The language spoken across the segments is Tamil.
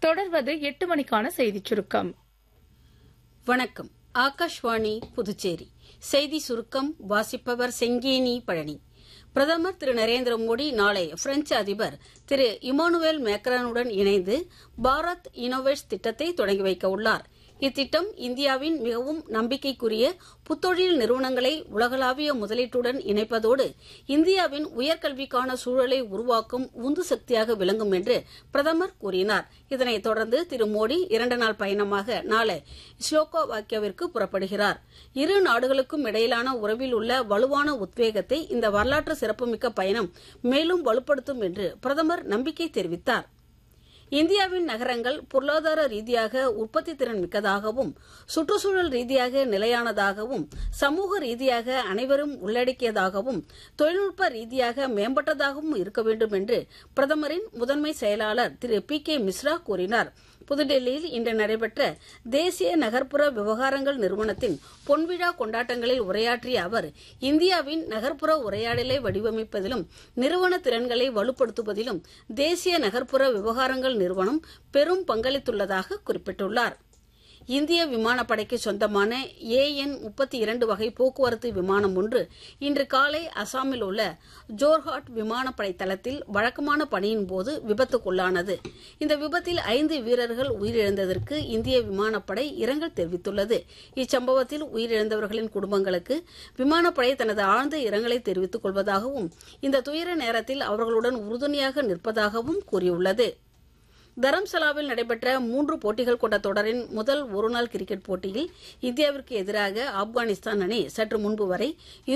தொடர்வது 8 மணிக்கான செய்திச் சுருக்கம். வணக்கம். ஆகாஷ்வாணி புதுச்சேரி செய்தி சுருக்கம் வாசிப்பவர் செங்கேனி பழனி. பிரதமர் திரு நரேந்திர மோடி நாளை பிரெஞ்சு அதிபர் திரு இமானுவேல் மேக்ரானுடன் இணைந்து பாரத் இனோவேட்ஸ் திட்டத்தை தொடங்கி வைக்க உள்ளார். இத்திட்டம் இந்தியாவின் மிகவும் நம்பிக்கைக்குரிய புத்தொழில் நிறுவனங்களை உலகளாவிய முதலீட்டுடன் இணைப்பதோடு இந்தியாவின் உயர்கல்விக்கான சூழலை உருவாக்கும் உந்து சக்தியாக விளங்கும் என்று பிரதமர் கூறினார். இதனைத் தொடர்ந்து திரு மோடி 2 நாள் பயணமாக நாளை ஸ்லோவாக்கியாவிற்கு புறப்படுகிறார். இரு நாடுகளுக்கும் இடையிலான உறவில் உள்ள வலுவான உத்வேகத்தை இந்த வரலாற்று சிறப்புமிக்க பயணம் மேலும் வலுப்படுத்தும் என்று பிரதமர் நம்பிக்கை தெரிவித்தார். இந்தியாவின் நகரங்கள் பொருளாதார ரீதியாக உற்பத்தி திறன் மிக்கதாகவும் சுற்றுச்சூழல் ரீதியாக நிலையானதாகவும் சமூக ரீதியாக அனைவரும் உள்ளடக்கியதாகவும் தொழில்நுட்ப ரீதியாக மேம்பட்டதாகவும் இருக்க வேண்டும் என்று பிரதமரின் முதன்மை செயலாளர் திரு PK மிஸ்ரா கூறினார். புதுடெல்லியில் இன்று நடைபெற்ற தேசிய நகர்ப்புற விவகாரங்கள் நிறுவனத்தின் பொன்விழா கொண்டாட்டங்களில் உரையாற்றிய அவர், இந்தியாவின் நகர்ப்புற உரையாடலை வடிவமைப்பதிலும் நிறுவன திறன்களை வலுப்படுத்துவதிலும் தேசிய நகர்ப்புற விவகாரங்கள் நிறுவனம் பெரும் பங்களித்துள்ளதாக குறிப்பிட்டுள்ளார். இந்திய விமானப்படைக்கு சொந்தமான AN-32 வகை போக்குவரத்து விமானம் ஒன்று இன்று காலை அசாமில் உள்ள ஜோர்ஹாட் விமானப்படை தளத்தில் வழக்கமான பணியின் போது விபத்துக்குள்ளானது. இந்த விபத்தில் 5 வீரர்கள் உயிரிழந்ததற்கு இந்திய விமானப்படை இரங்கல் தெரிவித்துள்ளது. இச்சம்பவத்தில் உயிரிழந்தவர்களின் குடும்பங்களுக்கு விமானப்படை தனது ஆழ்ந்த இரங்கலை தெரிவித்துக் கொள்வதாகவும் இந்த துயர நேரத்தில் அவர்களுடன் உறுதுணையாக நிற்பதாகவும் கூறியுள்ளது. தரம்சலாவில் நடைபெற்ற 3 போட்டிகள் கொண்ட தொடரின் முதல் ஒருநாள் கிரிக்கெட் போட்டியில் இந்தியாவிற்கு எதிராக ஆப்கானிஸ்தான் அணி சற்று முன்பு வரை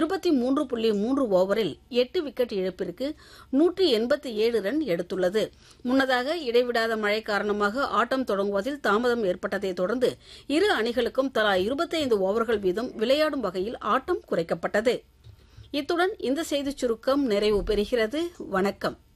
23.3 ஓவரில் 8 விக்கெட் இழப்பிற்கு 187 ரன் எடுத்துள்ளது. முன்னதாக இடைவிடாத மழை காரணமாக ஆட்டம் தொடங்குவதில் தாமதம் ஏற்பட்டதை தொடர்ந்து இரு அணிகளுக்கும் தலா 25 ஓவர்கள் வீதம் விளையாடும் வகையில் ஆட்டம் குறைக்கப்பட்டது. இத்துடன் இந்த செய்திச் சுருக்கம் நிறைவு பெறுகிறது. வணக்கம்.